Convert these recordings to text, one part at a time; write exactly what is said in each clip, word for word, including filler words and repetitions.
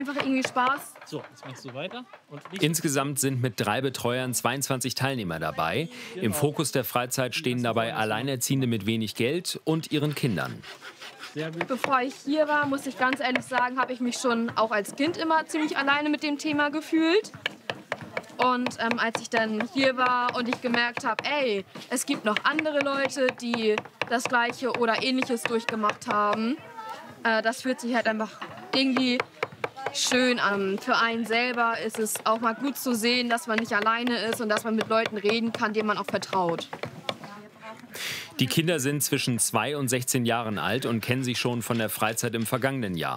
Einfach irgendwie Spaß. So, jetzt machst du weiter. Und Insgesamt sind mit drei Betreuern zweiundzwanzig Teilnehmer dabei. Im Fokus der Freizeit stehen dabei Alleinerziehende mit wenig Geld und ihren Kindern. Bevor ich hier war, muss ich ganz ehrlich sagen, habe ich mich schon auch als Kind immer ziemlich alleine mit dem Thema gefühlt. Und ähm, als ich dann hier war und ich gemerkt habe, ey, es gibt noch andere Leute, die das Gleiche oder Ähnliches durchgemacht haben, äh, das fühlt sich halt einfach irgendwie schön an. Für einen selber ist es auch mal gut zu sehen, dass man nicht alleine ist und dass man mit Leuten reden kann, denen man auch vertraut. Die Kinder sind zwischen zwei und sechzehn Jahren alt und kennen sich schon von der Freizeit im vergangenen Jahr.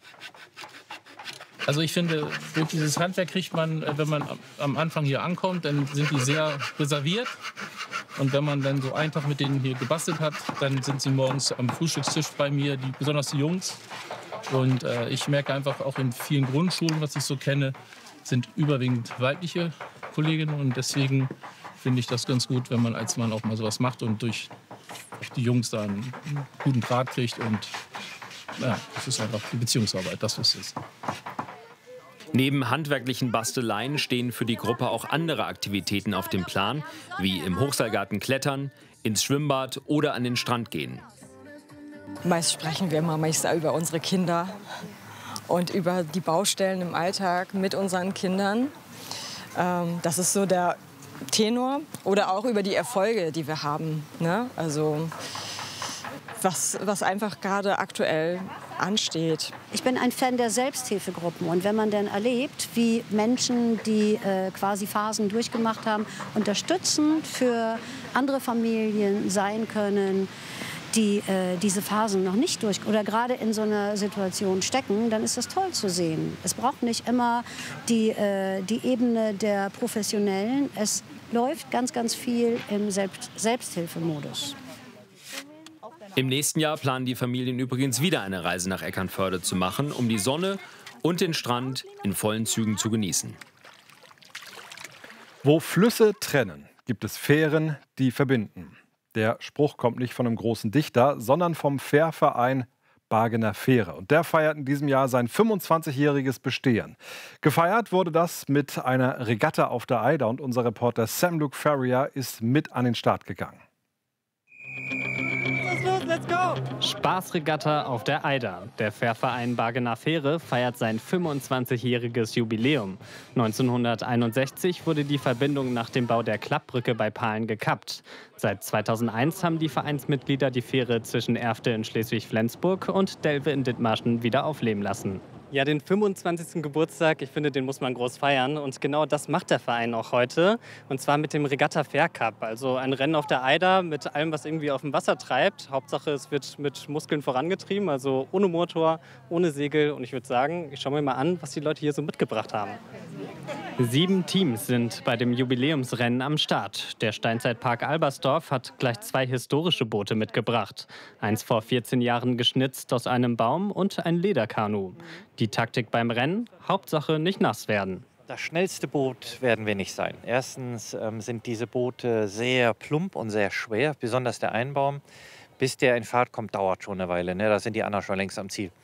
Also ich finde, durch dieses Handwerk kriegt man, wenn man am Anfang hier ankommt, dann sind die sehr reserviert. Und wenn man dann so einen Tag mit denen hier gebastelt hat, dann sind sie morgens am Frühstückstisch bei mir, die, besonders die Jungs. Und äh, ich merke einfach auch in vielen Grundschulen, was ich so kenne, sind überwiegend weibliche Kolleginnen. Und deswegen finde ich das ganz gut, wenn man als Mann auch mal sowas macht und durch die Jungs da einen guten Draht kriegt. Und ja, das ist einfach die Beziehungsarbeit, das was es ist. Neben handwerklichen Basteleien stehen für die Gruppe auch andere Aktivitäten auf dem Plan, wie im Hochseilgarten klettern, ins Schwimmbad oder an den Strand gehen. Meist sprechen wir immer meist über unsere Kinder und über die Baustellen im Alltag mit unseren Kindern. Ähm, das ist so der Tenor. Oder auch über die Erfolge, die wir haben. Ne? Also was, was einfach gerade aktuell ansteht. Ich bin ein Fan der Selbsthilfegruppen. Und wenn man dann erlebt, wie Menschen, die äh, quasi Phasen durchgemacht haben, unterstützend für andere Familien sein können, die äh, diese Phasen noch nicht durch oder gerade in so einer Situation stecken, dann ist das toll zu sehen. Es braucht nicht immer die, äh, die Ebene der Professionellen. Es läuft ganz, ganz viel im Selbst Selbsthilfemodus. Im nächsten Jahr planen die Familien übrigens wieder eine Reise nach Eckernförde zu machen, um die Sonne und den Strand in vollen Zügen zu genießen. Wo Flüsse trennen, gibt es Fähren, die verbinden. Der Spruch kommt nicht von einem großen Dichter, sondern vom Fährverein Bargener Fähre. Und der feiert in diesem Jahr sein fünfundzwanzigjähriges Bestehen. Gefeiert wurde das mit einer Regatta auf der Eider und unser Reporter Sam Luke Ferrier ist mit an den Start gegangen. Let's go! Spaßregatta auf der Eider. Der Fährverein Bargener Fähre feiert sein fünfundzwanzigjähriges Jubiläum. neunzehnhunderteinundsechzig wurde die Verbindung nach dem Bau der Klappbrücke bei Pahlen gekappt. Seit zweitausendeins haben die Vereinsmitglieder die Fähre zwischen Erfte in Schleswig-Flensburg und Delve in Dithmarschen wieder aufleben lassen. Ja, den fünfundzwanzigsten Geburtstag, ich finde, den muss man groß feiern. Und genau das macht der Verein auch heute. Und zwar mit dem Regatta Fährcup. Also ein Rennen auf der Eider mit allem, was irgendwie auf dem Wasser treibt. Hauptsache, es wird mit Muskeln vorangetrieben, also ohne Motor, ohne Segel. Und ich würde sagen, ich schaue mir mal an, was die Leute hier so mitgebracht haben. Sieben Teams sind bei dem Jubiläumsrennen am Start. Der Steinzeitpark Albersdorf hat gleich zwei historische Boote mitgebracht. Eins vor vierzehn Jahren geschnitzt aus einem Baum und ein Lederkanu. Die Taktik beim Rennen? Hauptsache nicht nass werden. Das schnellste Boot werden wir nicht sein. Erstens ähm, sind diese Boote sehr plump und sehr schwer, besonders der Einbaum. Bis der in Fahrt kommt, dauert schon eine Weile. Ne? Da sind die anderen schon längst am Ziel.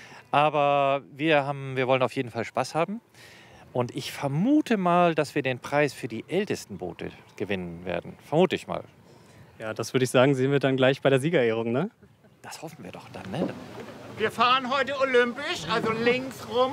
Aber wir, haben, wir wollen auf jeden Fall Spaß haben. Und ich vermute mal, dass wir den Preis für die ältesten Boote gewinnen werden. Vermute ich mal. Ja, das würde ich sagen, sehen wir dann gleich bei der Siegerehrung, ne? Das hoffen wir doch dann, ne? Wir fahren heute olympisch, also links rum.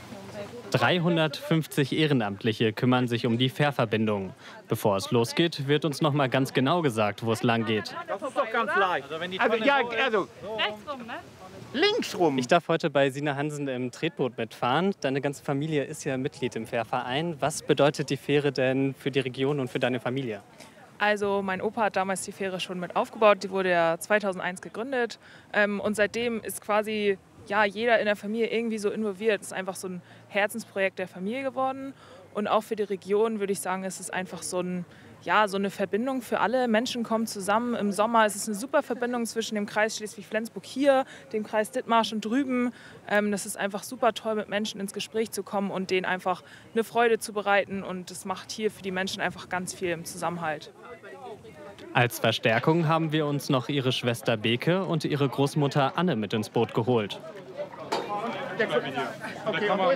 dreihundertfünfzig Ehrenamtliche kümmern sich um die Fährverbindung. Bevor es losgeht, wird uns noch mal ganz genau gesagt, wo es lang geht. Das ist doch ganz leicht. Also, wenn die also ja, also rechts rum, ne? Links rum. Ich darf heute bei Sina Hansen im Tretboot mitfahren. Deine ganze Familie ist ja Mitglied im Fährverein. Was bedeutet die Fähre denn für die Region und für deine Familie? Also mein Opa hat damals die Fähre schon mit aufgebaut. Die wurde ja zweitausendeins gegründet. Und seitdem ist quasi ja, jeder in der Familie irgendwie so involviert. Es ist einfach so ein Herzensprojekt der Familie geworden. Und auch für die Region würde ich sagen, ist es einfach so ein Ja, so eine Verbindung für alle. Menschen kommen zusammen. Im Sommer ist es eine super Verbindung zwischen dem Kreis Schleswig-Flensburg hier, dem Kreis Dithmarschen und drüben. Ähm, das ist einfach super toll, mit Menschen ins Gespräch zu kommen und denen einfach eine Freude zu bereiten. Und das macht hier für die Menschen einfach ganz viel im Zusammenhalt. Als Verstärkung haben wir uns noch ihre Schwester Beke und ihre Großmutter Anne mit ins Boot geholt. Okay.